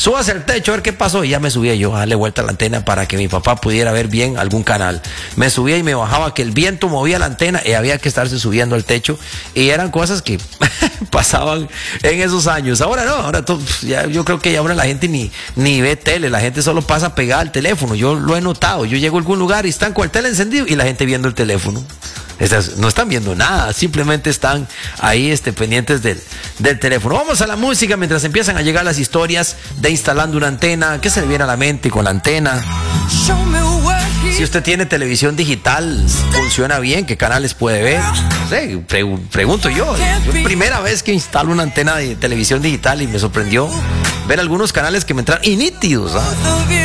súbase al techo a ver qué pasó. Y ya me subía yo a darle vuelta a la antena para que mi papá pudiera ver bien algún canal. Me subía y me bajaba, que el viento movía la antena y había que estarse subiendo al techo. Y eran cosas que pasaban en esos años. Ahora no, ahora ya, yo creo que ahora la gente ni ve tele, la gente solo pasa pegada al teléfono. Yo lo he notado. Yo llego a algún lugar y están con el tele encendido y la gente viendo el teléfono. No están viendo nada, simplemente están ahí pendientes del teléfono. Vamos a la música mientras empiezan a llegar las historias de instalando una antena. ¿Qué se le viene a la mente con la antena? Si usted tiene televisión digital, ¿funciona bien? ¿Qué canales puede ver? No sé, pregunto yo. Primera vez que instalo una antena de televisión digital y me sorprendió ver algunos canales que me entraron y nítidos, ¿ah?